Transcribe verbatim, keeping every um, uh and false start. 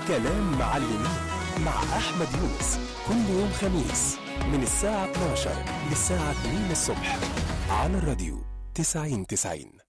كلام معلمين مع أحمد يونس كل يوم خميس من الساعة اتناشر للساعة اتنين الصبح على الراديو تسعين تسعين.